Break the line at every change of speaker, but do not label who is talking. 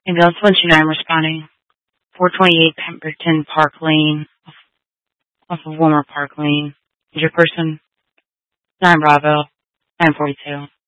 Ambulance 129 responding. 428 Pemberton Park Lane, off of Wilmer Park Lane. Is your person? 9 Bravo, 942.